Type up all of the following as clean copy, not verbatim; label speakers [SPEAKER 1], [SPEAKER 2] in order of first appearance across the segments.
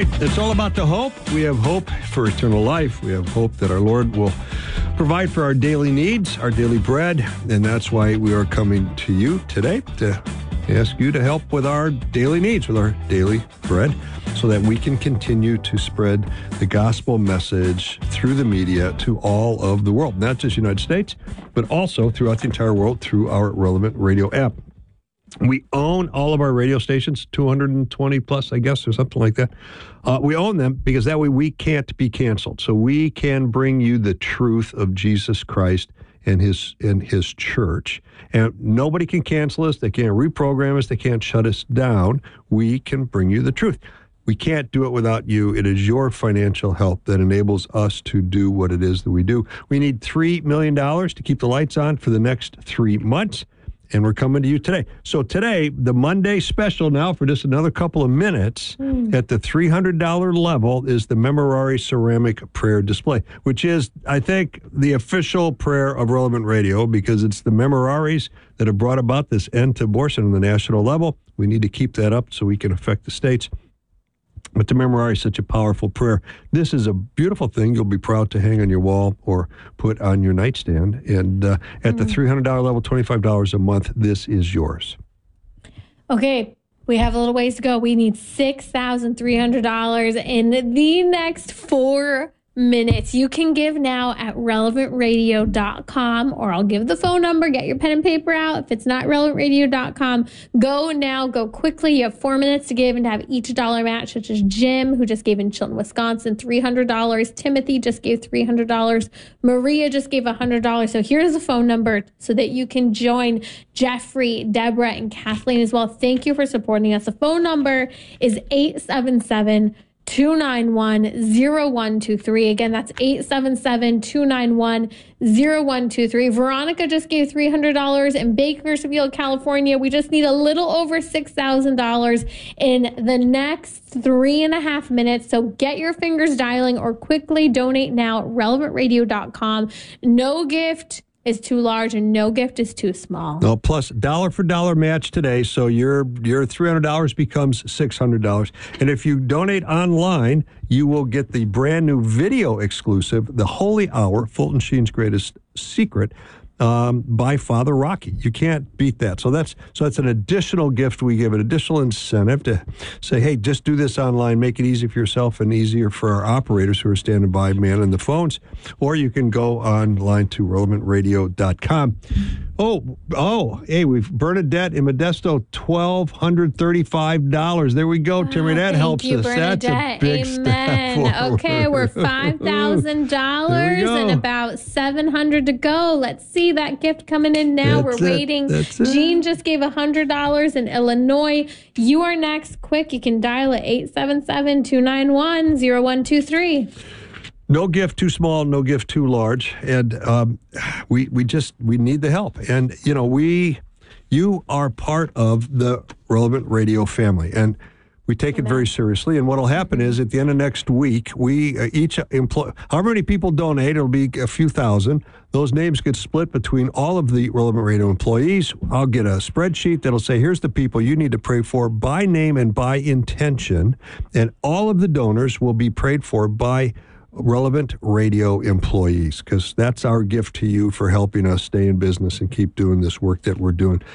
[SPEAKER 1] right. It's all about the hope. We have hope for eternal life. We have hope that our Lord will provide for our daily needs, our daily bread. And that's why we are coming to you today to ask you to help with our daily needs, with our daily bread, so that we can continue to spread the gospel message through the media to all of the world, not just the United States, but also throughout the entire world through our Relevant Radio app. We own all of our radio stations, 220 plus, I guess, or something like that. We own them because that way we can't be canceled. So we can bring you the truth of Jesus Christ and his church. And nobody can cancel us. They can't reprogram us. They can't shut us down. We can bring you the truth. We can't do it without you. It is your financial help that enables us to do what it is that we do. We need $3 million to keep the lights on for the next 3 months. And we're coming to you today. So today, the Monday special now for just another couple of minutes at the $300 level is the Memorare Ceramic Prayer Display, which is, I think, the official prayer of Relevant Radio because it's the Memoraries that have brought about this end to abortion on the national level. We need to keep that up so we can affect the states. But the Memorare is such a powerful prayer. This is a beautiful thing you'll be proud to hang on your wall or put on your nightstand. And at the $300 level, $25 a month, this is yours.
[SPEAKER 2] Okay, we have a little ways to go. We need $6,300 in the next 4 minutes. You can give now at relevantradio.com, or I'll give the phone number. Get your pen and paper out. If it's not relevantradio.com, go now. Go quickly. You have 4 minutes to give and to have each dollar match, such as Jim, who just gave in Chilton, Wisconsin, $300. Timothy just gave $300. Maria just gave $100. So here's the phone number so that you can join Jeffrey, Deborah, and Kathleen as well. Thank you for supporting us. The phone number is 877-291-0123. Again, that's 877-291-0123. Veronica just gave $300 in Bakersfield, California. We just need a little over $6,000 in the next 3.5 minutes. So get your fingers dialing or quickly donate now at relevantradio.com. No gift is too large and no gift is too small.
[SPEAKER 1] No, plus dollar for dollar match today, so your $300 becomes $600. And if you donate online, you will get the brand new video exclusive, The Holy Hour, Fulton Sheen's Greatest Secret, by Father Rocky. You can't beat that. So that's an additional gift we give, an additional incentive to say, hey, just do this online, make it easy for yourself and easier for our operators who are standing by, manning the phones. Or you can go online to relevantradio.com. Hey, we've Bernadette in Modesto, $1,235. There we go, Timmy. That helps us.
[SPEAKER 2] Bernadette.
[SPEAKER 1] That's a big step forward.
[SPEAKER 2] Okay, we're $5,000 and about $700 to go. Let's see that gift coming in now. We're waiting. Jean just gave $100 in Illinois. You are next. Quick, you can dial at 877-291-0123.
[SPEAKER 1] No gift too small, no gift too large, and we need the help. And you are part of the Relevant Radio family, and we take it very seriously. And what will happen is at the end of next week, we each employ however many people donate. It'll be a few thousand. Those names get split between all of the Relevant Radio employees. I'll get a spreadsheet that'll say, here's the people you need to pray for by name and by intention, and all of the donors will be prayed for by Relevant Radio employees, because that's our gift to you for helping us stay in business and keep doing this work that we're doing.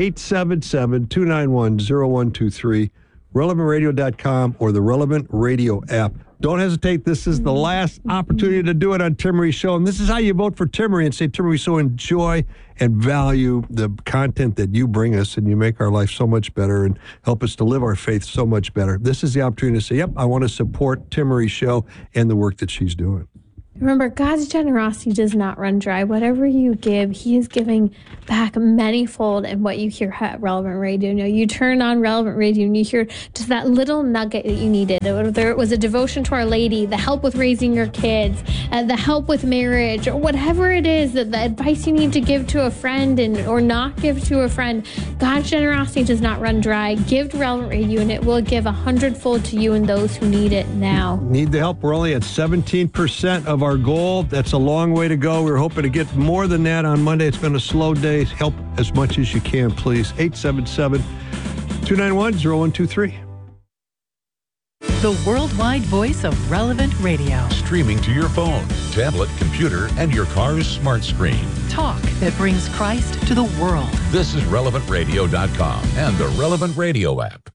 [SPEAKER 1] 877-291-0123, relevantradio.com, or the Relevant Radio app. Don't hesitate. This is the last opportunity to do it on Timmery's show. And this is how you vote for Timmery and say, Timmery, we so enjoy and value the content that you bring us, and you make our life so much better and help us to live our faith so much better. This is the opportunity to say, yep, I want to support Timmery's show and the work that she's doing.
[SPEAKER 2] Remember, God's generosity does not run dry. Whatever you give, He is giving back manyfold. And what you hear at Relevant Radio, you turn on Relevant Radio and you hear just that little nugget that you needed. Whether it was a devotion to Our Lady, the help with raising your kids, the help with marriage, or whatever it is, the advice you need to give to a friend or not give to a friend. God's generosity does not run dry. Give to Relevant Radio and it will give 100-fold to you and those who need it now.
[SPEAKER 1] Need the help? We're only at 17% of our goal. That's a long way to go. We're hoping to get more than that on Monday. It's been a slow day. Help as much as you can, please. 877-291-0123.
[SPEAKER 3] the worldwide voice of Relevant Radio.
[SPEAKER 4] Streaming to your phone, tablet, computer, and your car's smart screen.
[SPEAKER 3] Talk that brings Christ to the world.
[SPEAKER 4] This is RelevantRadio.com and the Relevant Radio app.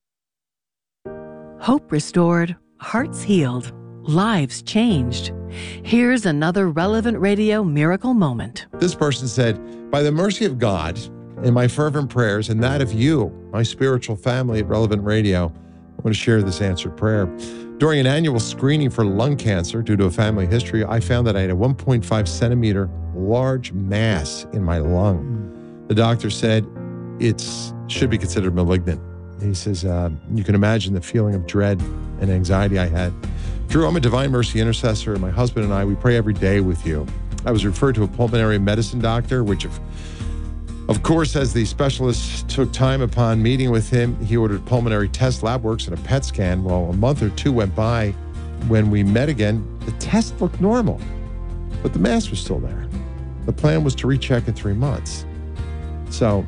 [SPEAKER 3] Hope restored, hearts healed, lives changed. Here's another Relevant Radio miracle moment.
[SPEAKER 5] This person said, by the mercy of God and my fervent prayers and that of you, my spiritual family at Relevant Radio, I want to share this answered prayer. During an annual screening for lung cancer due to a family history, I found that I had a 1.5 centimeter large mass in my lung. The doctor said it should be considered malignant. He says, you can imagine the feeling of dread and anxiety I had. Drew, I'm a Divine Mercy intercessor, and my husband and I, we pray every day with you. I was referred to a pulmonary medicine doctor, which of course, as the specialist took time upon meeting with him, he ordered pulmonary test, lab works, and a PET scan. Well, a month or two went by. When we met again, the test looked normal, but the mass was still there. The plan was to recheck in 3 months. So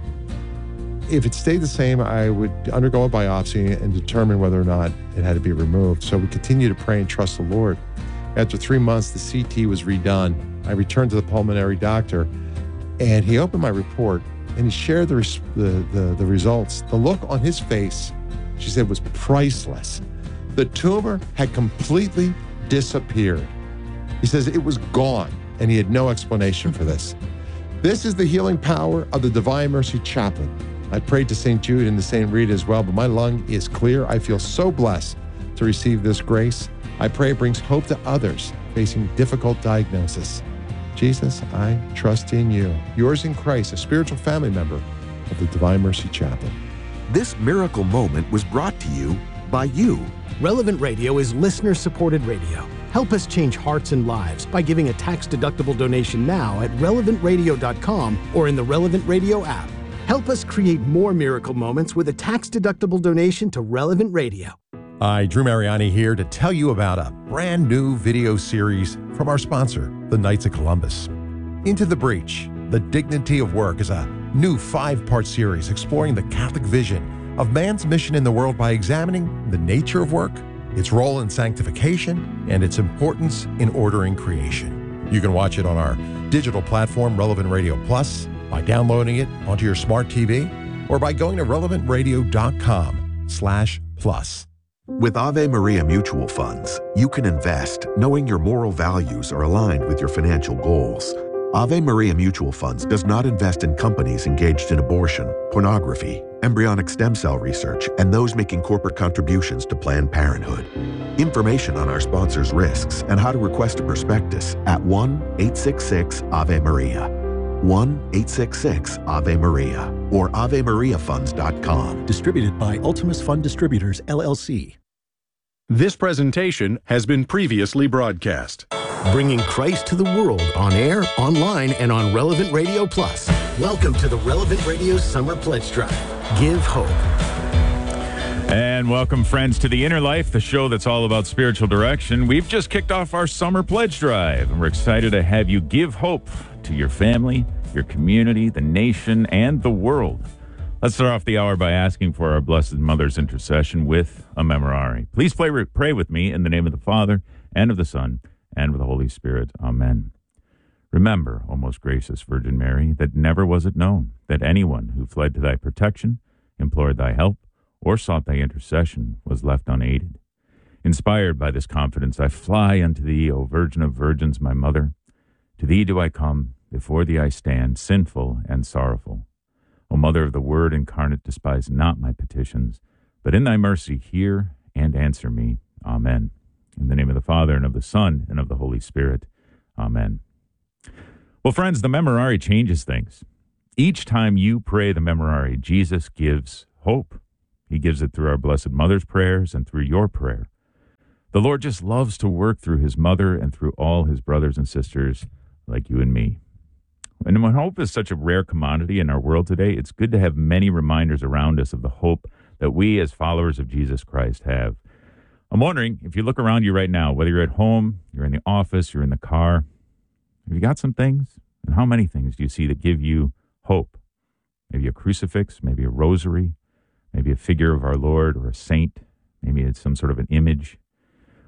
[SPEAKER 5] if it stayed the same, I would undergo a biopsy and determine whether or not it had to be removed. So we continue to pray and trust the Lord. After 3 months, the CT was redone. I returned to the pulmonary doctor, and he opened my report, and he shared the results. The look on his face, she said, was priceless. The tumor had completely disappeared. He says it was gone, and he had no explanation for this. This is the healing power of the Divine Mercy Chaplain. I prayed to St. Jude and to St. Rita as well, but my lung is clear. I feel so blessed to receive this grace. I pray it brings hope to others facing difficult diagnosis. Jesus, I trust in you. Yours in Christ, a spiritual family member of the Divine Mercy Chaplain.
[SPEAKER 6] This miracle moment was brought to you by you.
[SPEAKER 7] Relevant Radio is listener-supported radio. Help us change hearts and lives by giving a tax-deductible donation now at relevantradio.com or in the Relevant Radio app. Help us create more miracle moments with a tax-deductible donation to Relevant Radio.
[SPEAKER 5] Hi, Drew Mariani here to tell you about a brand new video series from our sponsor, the Knights of Columbus. Into the Breach, The Dignity of Work is a new 5-part series exploring the Catholic vision of man's mission in the world by examining the nature of work, its role in sanctification, and its importance in ordering creation. You can watch it on our digital platform, Relevant Radio Plus, by downloading it onto your smart TV, or by going to relevantradio.com/plus.
[SPEAKER 6] With Ave Maria Mutual Funds, you can invest knowing your moral values are aligned with your financial goals. Ave Maria Mutual Funds does not invest in companies engaged in abortion, pornography, embryonic stem cell research, and those making corporate contributions to Planned Parenthood. Information on our sponsors' risks and how to request a prospectus at 1-866-AVE-MARIA. 1-866-AVE-MARIA or AveMariaFunds.com.
[SPEAKER 8] Distributed by Ultimus Fund Distributors, LLC.
[SPEAKER 9] This presentation has been previously broadcast.
[SPEAKER 7] Bringing Christ to the world on air, online, and on Relevant Radio Plus. Welcome to the Relevant Radio Summer Pledge Drive. Give hope.
[SPEAKER 10] And welcome, friends, to The Inner Life, the show that's all about spiritual direction. We've just kicked off our Summer Pledge Drive, and we're excited to have you give hope to your family, your community, the nation, and the world. Let's start off the hour by asking for our Blessed Mother's intercession with a memorare. Please pray with me in the name of the Father, and of the Son, and of the Holy Spirit. Amen. Remember, O most gracious Virgin Mary, that never was it known that anyone who fled to thy protection, implored thy help, or sought thy intercession was left unaided. Inspired by this confidence, I fly unto thee, O Virgin of Virgins, my Mother. To thee do I come, before thee I stand, sinful and sorrowful. O Mother of the Word incarnate, despise not my petitions, but in thy mercy hear and answer me. Amen. In the name of the Father, and of the Son, and of the Holy Spirit. Amen. Well, friends, the memorare changes things. Each time you pray the memorare, Jesus gives hope. He gives it through our Blessed Mother's prayers and through your prayer. The Lord just loves to work through his mother and through all his brothers and sisters like you and me. And when hope is such a rare commodity in our world today, it's good to have many reminders around us of the hope that we as followers of Jesus Christ have. I'm wondering, if you look around you right now, whether you're at home, you're in the office, you're in the car, have you got some things? And how many things do you see that give you hope? Maybe a crucifix, maybe a rosary, maybe a figure of our Lord or a saint, maybe it's some sort of an image.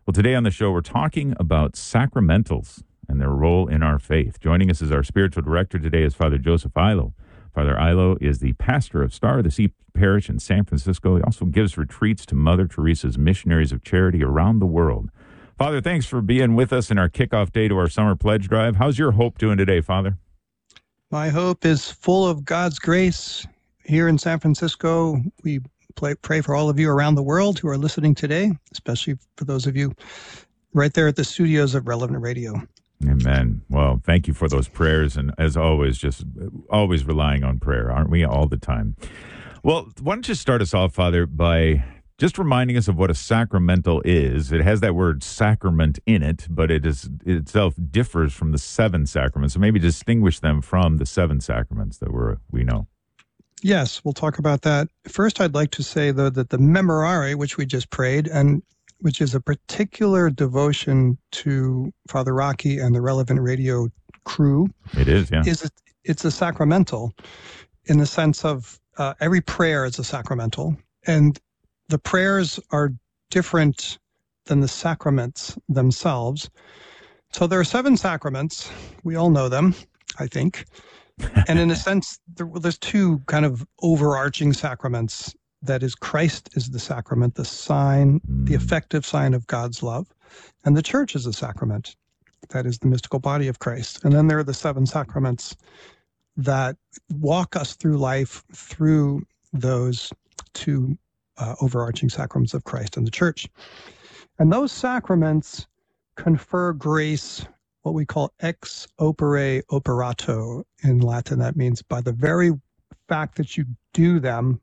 [SPEAKER 10] Well, today on the show, we're talking about sacramentals and their role in our faith. Joining us as our spiritual director today is Father Joseph Illo. Father Illo is the pastor of Star of the Sea Parish in San Francisco. He also gives retreats to Mother Teresa's Missionaries of Charity around the world. Father, thanks for being with us in our kickoff day to our summer pledge drive. How's your hope doing today, Father?
[SPEAKER 11] My hope is full of God's grace. Here in San Francisco, we pray for all of you around the world who are listening today, especially for those of you right there at the studios of Relevant Radio.
[SPEAKER 10] Amen. Well, thank you for those prayers. And as always, just always relying on prayer, aren't we, all the time? Well, why don't you start us off, Father, by just reminding us of what a sacramental is. It has that word sacrament in it, but it itself differs from the 7 sacraments. So maybe distinguish them from the 7 sacraments that we know.
[SPEAKER 11] Yes, we'll talk about that. First, I'd like to say, though, that the Memorare, which we just prayed, and which is a particular devotion to Father Rocky and the Relevant Radio crew.
[SPEAKER 10] It is, yeah.
[SPEAKER 11] It's a sacramental in the sense of every prayer is a sacramental, and the prayers are different than the sacraments themselves. So there are 7 sacraments. We all know them, I think. And in a sense, there's 2 kind of overarching sacraments. That is, Christ is the sacrament, the sign, the effective sign of God's love. And the church is a sacrament. That is the mystical body of Christ. And then there are the 7 sacraments that walk us through life through those 2 overarching sacraments of Christ and the church. And those sacraments confer grace, what we call ex opere operato in Latin. That means by the very fact that you do them,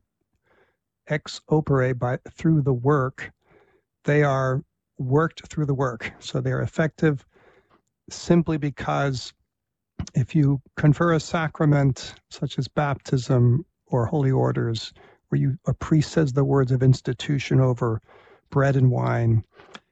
[SPEAKER 11] ex opere, through the work, they are worked through the work. So they are effective simply because if you confer a sacrament such as baptism or holy orders, where a priest says the words of institution over bread and wine,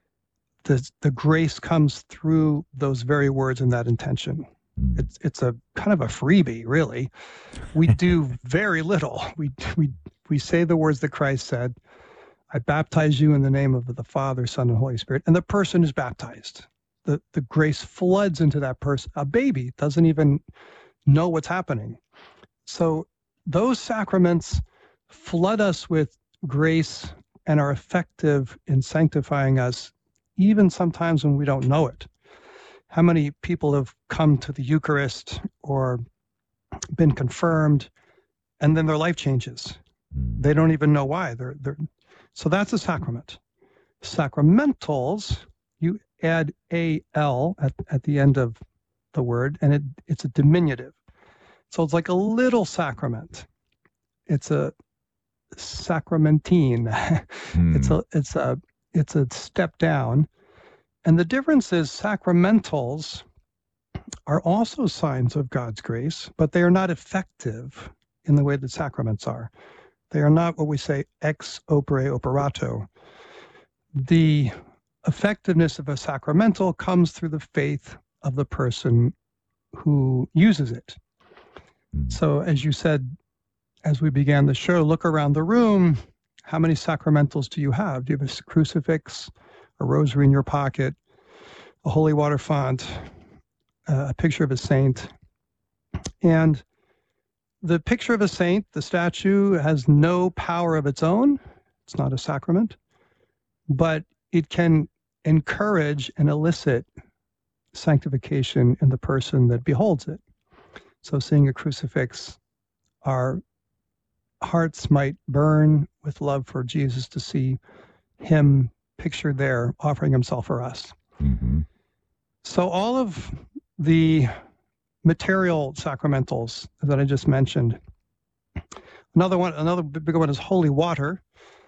[SPEAKER 11] the grace comes through those very words and that intention. It's a kind of a freebie, really. We do very little. We say the words that Christ said, I baptize you in the name of the Father, Son, and Holy Spirit, and the person is baptized. The grace floods into that person. A baby doesn't even know what's happening. So those sacraments flood us with grace and are effective in sanctifying us, even sometimes when we don't know it. How many people have come to the Eucharist or been confirmed, and then their life changes? They don't even know why. So that's a sacrament. Sacramentals, you add al at the end of the word, and it's a diminutive. So it's like a little sacrament. It's a sacramentine. It's a step down. And the difference is sacramentals are also signs of God's grace, but they are not effective in the way that sacraments are. They are not what we say ex opere operato. The effectiveness of a sacramental comes through the faith of the person who uses it. So as you said, as we began the show, look around the room. How many sacramentals do you have? Do you have a crucifix, a rosary in your pocket, a holy water font, a picture of a saint? And the picture of a saint, the statue, has no power of its own. It's not a sacrament, but it can encourage and elicit sanctification in the person that beholds it. So seeing a crucifix, our hearts might burn with love for Jesus to see him pictured there offering himself for us.
[SPEAKER 10] Mm-hmm.
[SPEAKER 11] So all of the material sacramentals that I just mentioned. Another big one is holy water.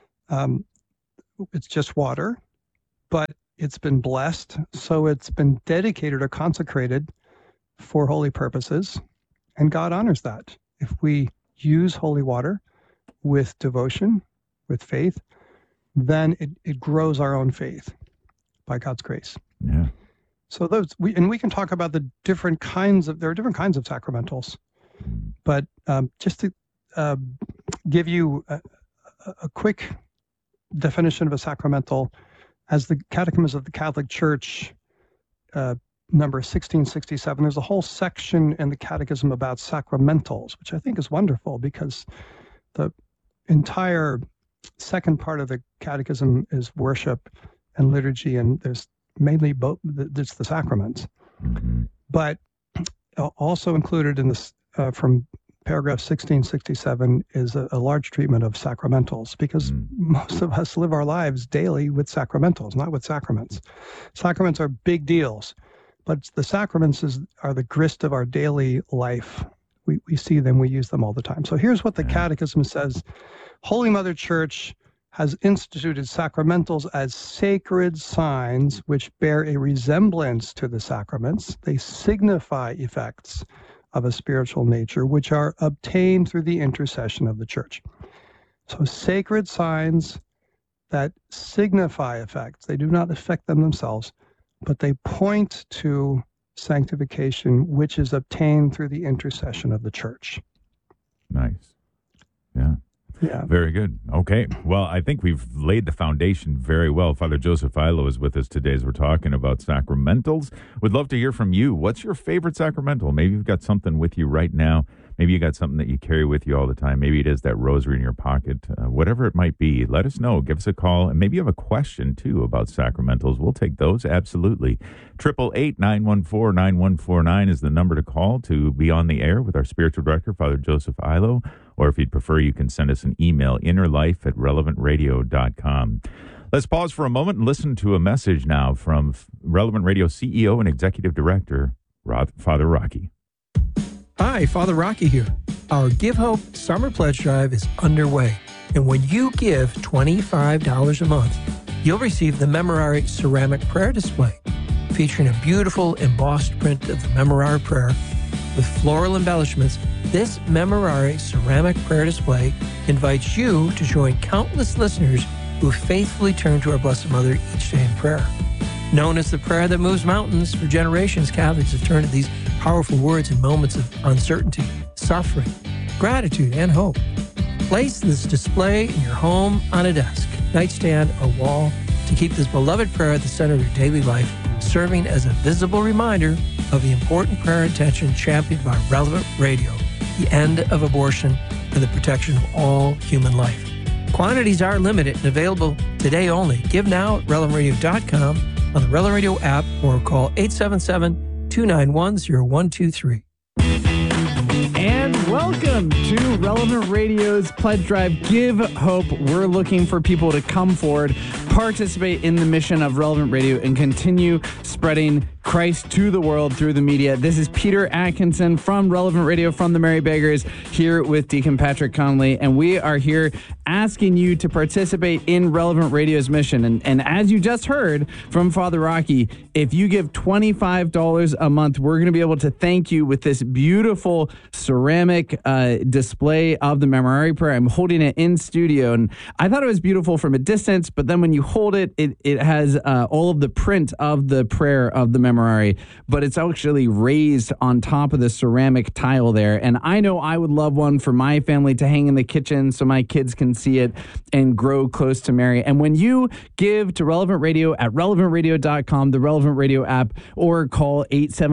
[SPEAKER 11] It's just water, but it's been blessed, so it's been dedicated or consecrated for holy purposes, and God honors that. If we use holy water with devotion, with faith, then it grows our own faith by God's grace.
[SPEAKER 10] Yeah.
[SPEAKER 11] So we can talk about there are different kinds of sacramentals, but just to give you a quick definition of a sacramental, as the Catechism of the Catholic Church, number 1667, there's a whole section in the Catechism about sacramentals, which I think is wonderful because the entire second part of the Catechism is worship and liturgy, and there's mainly both. There's the sacraments, but also included in this from paragraph 1667 is a large treatment of sacramentals, because most of us live our lives daily with sacramentals, not with sacraments. Sacraments are big deals, but the sacraments are the grist of our daily life. We see them, we use them all the time. So here's what the Catechism says. Holy Mother Church has instituted sacramentals as sacred signs which bear a resemblance to the sacraments. They signify effects of a spiritual nature which are obtained through the intercession of the Church. So sacred signs that signify effects. They do not affect them themselves, but they point to sanctification which is obtained through the intercession of the Church.
[SPEAKER 10] Nice. Yeah.
[SPEAKER 11] Yeah.
[SPEAKER 10] Very good. Okay. Well, I think we've laid the foundation very well. Father Joseph Ilo is with us today as we're talking about sacramentals. Would love to hear from you. What's your favorite sacramental? Maybe you've got something with you right now. Maybe you got something that you carry with you all the time. Maybe it is that rosary in your pocket. Whatever it might be, let us know. Give us a call. And maybe you have a question, too, about sacramentals. We'll take those. Absolutely. 888-914-9149 is the number to call to be on the air with our spiritual director, Father Joseph Ilo. Or if you'd prefer, you can send us an email, innerlife@relevantradio.com. Let's pause for a moment and listen to a message now from Relevant Radio CEO and Executive Director, Father Rocky.
[SPEAKER 12] Hi, Father Rocky here. Our Give Hope Summer Pledge Drive is underway. And when you give $25 a month, you'll receive the Memorare ceramic prayer display, featuring a beautiful embossed print of the Memorare prayer with floral embellishments. This Memorare ceramic prayer display invites you to join countless listeners who faithfully turn to our Blessed Mother each day in prayer. Known as the prayer that moves mountains, for generations, Catholics have turned to these powerful words in moments of uncertainty, suffering, gratitude, and hope. Place this display in your home, on a desk, nightstand, or wall to keep this beloved prayer at the center of your daily life, serving as a visible reminder of the important prayer intention championed by Relevant Radio, the end of abortion and the protection of all human life. Quantities are limited and available today only. Give now at relevantradio.com, on the Relevant Radio app, or call 877-291-0123.
[SPEAKER 13] And welcome to Relevant Radio's Pledge Drive Give Hope. We're looking for people to come forward, participate in the mission of Relevant Radio, and continue spreading Christ to the world through the media. This is Peter Atkinson from Relevant Radio, from the Mary Beggars, here with Deacon Patrick Connolly, and we are here asking you to participate in Relevant Radio's mission. And as you just heard from Father Rocky, if you give $25 a month, we're going to be able to thank you with this beautiful ceramic display of the Memorare prayer. I'm holding it in studio, and I thought it was beautiful from a distance, but then when you hold it, it has all of the print of the prayer of the Memorare, but it's actually raised on top of the ceramic tile there. And I know I would love one for my family to hang in the kitchen so my kids can see it and grow close to Mary. And when you give to Relevant Radio at relevantradio.com, the Relevant Radio app, or call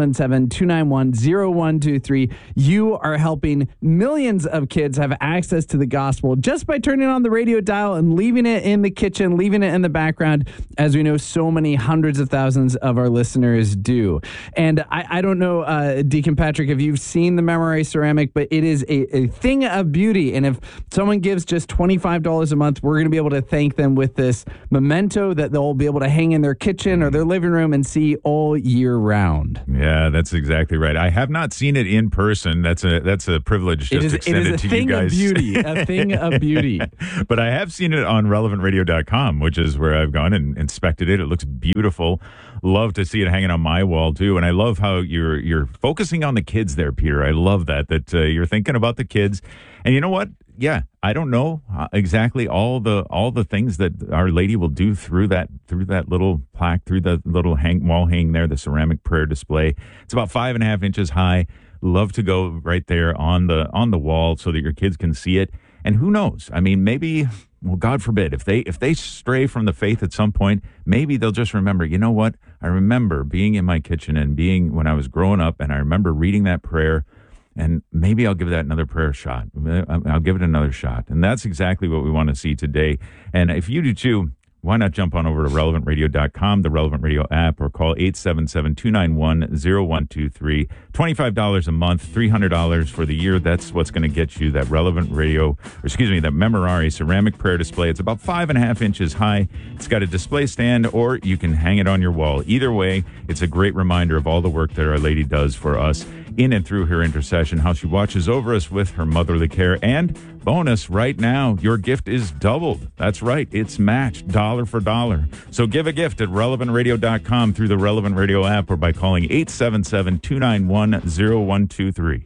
[SPEAKER 13] 877-291-0123, you are helping millions of kids have access to the gospel just by turning on the radio dial and leaving it in the kitchen, leaving it in the background, as we know so many hundreds of thousands of our listeners do. And I don't know, Deacon Patrick, if you've seen the Memorare ceramic, but it is a thing of beauty. And if someone gives just $25 a month, we're going to be able to thank them with this memento that they'll be able to hang in their kitchen or their living room and see all year round.
[SPEAKER 10] Yeah, that's exactly right. I have not seen it in person. That's a privilege just extended to you guys.
[SPEAKER 13] It is a thing of beauty, a thing of beauty.
[SPEAKER 10] But I have seen it on relevantradio.com, which is where I've gone and inspected it. It looks beautiful. Love to see it hanging on my wall too. And I love how you're focusing on the kids there, Peter. I love that you're thinking about the kids. And you know what? Yeah, I don't know exactly all the things that Our Lady will do through that little plaque, through the little wall hanging there, the ceramic prayer display. It's about 5.5 inches high. Love to go right there on the wall so that your kids can see it. And who knows? I mean, maybe well, God forbid, if they stray from the faith at some point, maybe they'll just remember, you know what? I remember being in my kitchen and being when I was growing up, and I remember reading that prayer, and maybe I'll give that another prayer shot. I'll give it another shot. And that's exactly what we want to see today. And if you do too, why not jump on over to relevantradio.com, the Relevant Radio app, or call 877-291-0123. $25 a month, $300 for the year. That's what's going to get you that Relevant Radio, that Memorare ceramic prayer display. It's about 5.5 inches high. It's got a display stand, or you can hang it on your wall. Either way, it's a great reminder of all the work that Our Lady does for us in and through her intercession, how she watches over us with her motherly care. And bonus, right now, your gift is doubled. That's right. It's matched dollar for dollar. So give a gift at relevantradio.com through the Relevant Radio app, or by calling 877-291-0123.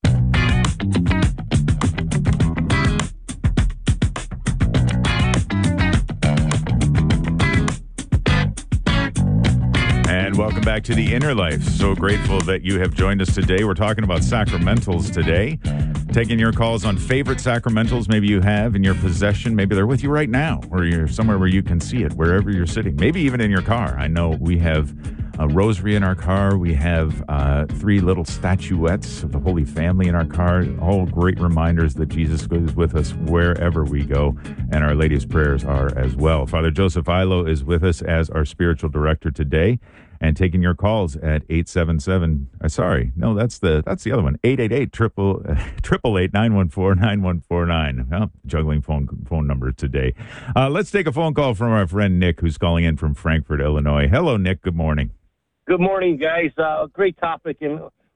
[SPEAKER 10] And welcome back to The Inner Life. So grateful that you have joined us today. We're talking about sacramentals today. Taking your calls on favorite sacramentals maybe you have in your possession. Maybe they're with you right now, or you're somewhere where you can see it, wherever you're sitting. Maybe even in your car. I know we have a rosary in our car. We have 3 little statuettes of the Holy Family in our car. All great reminders that Jesus goes with us wherever we go, and Our Lady's prayers are as well. Father Joseph Ilo is with us as our spiritual director today, and taking your calls at 877. That's the other one. 888-914-9149. Well, juggling phone numbers today. Let's take a phone call from our friend Nick, who's calling in from Frankfort, Illinois. Hello, Nick. Good morning.
[SPEAKER 14] Good morning, guys. Great topic, and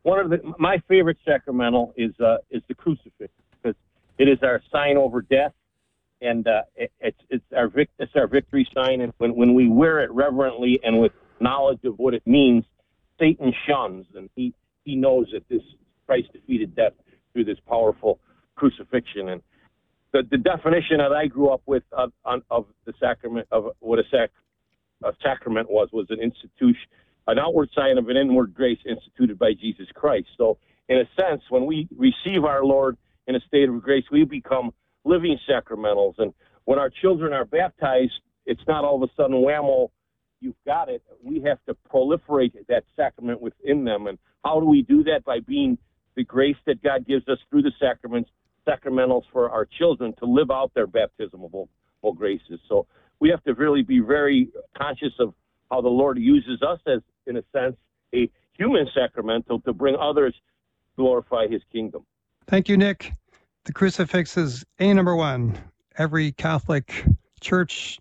[SPEAKER 14] my favorite sacramental is the crucifix, because it is our sign over death, and it's our victory sign. And when we wear it reverently and with knowledge of what it means, Satan shuns, and he knows that this Christ defeated death through this powerful crucifixion. And the definition that I grew up with of the sacrament, of what a sacrament was an institution, an outward sign of an inward grace instituted by Jesus Christ. So in a sense, when we receive our Lord in a state of grace, we become living sacramentals. And when our children are baptized, it's not all of a sudden whammo, you've got it. We have to proliferate that sacrament within them. And how do we do that? By being the grace that God gives us through the sacramentals for our children to live out their baptismal graces. So we have to really be very conscious of how the Lord uses us as, in a sense, a human sacramental to bring others to glorify his kingdom.
[SPEAKER 11] Thank you, Nick. The crucifix is number 1. Every Catholic church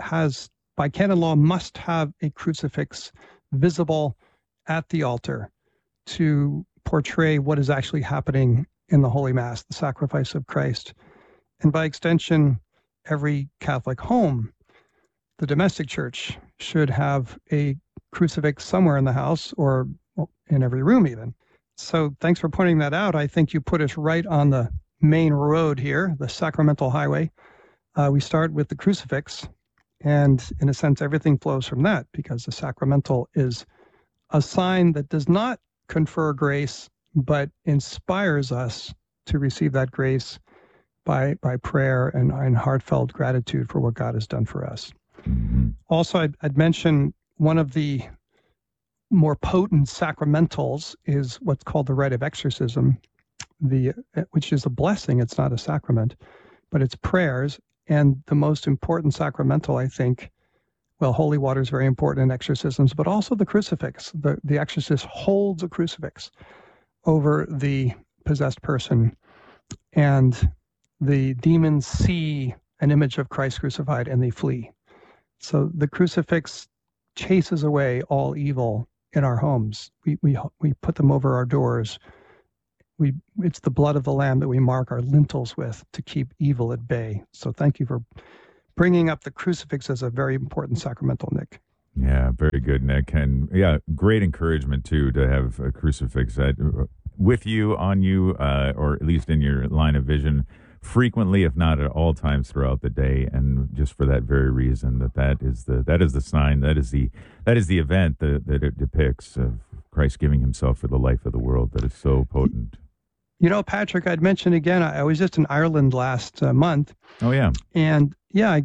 [SPEAKER 11] by canon law, must have a crucifix visible at the altar to portray what is actually happening in the Holy Mass, the sacrifice of Christ. And by extension, every Catholic home, the domestic church, should have a crucifix somewhere in the house, or in every room even. So thanks for pointing that out. I think you put us right on the main road here, the sacramental highway. We start with the crucifix. And in a sense, everything flows from that, because the sacramental is a sign that does not confer grace, but inspires us to receive that grace by prayer and heartfelt gratitude for what God has done for us. Also, I'd mention one of the more potent sacramentals is what's called the rite of exorcism, which is a blessing. It's not a sacrament, but it's prayers. And the most important sacramental, I think, holy water is very important in exorcisms, but also the crucifix. The exorcist holds a crucifix over the possessed person, and the demons see an image of Christ crucified and they flee. So the crucifix chases away all evil in our homes. We put them over our doors. It's the blood of the Lamb that we mark our lintels with to keep evil at bay. So thank you for bringing up the crucifix as a very important sacramental, Nick.
[SPEAKER 10] Yeah, very good, Nick. And yeah, great encouragement, too, to have a crucifix with you, on you, or at least in your line of vision frequently, if not at all times throughout the day. And just for that very reason, that is the sign, that is the event that it depicts of Christ giving himself for the life of the world, that is so potent.
[SPEAKER 11] You know, Patrick, I'd mention again, I was just in Ireland last month.
[SPEAKER 10] Oh, yeah.
[SPEAKER 11] And yeah,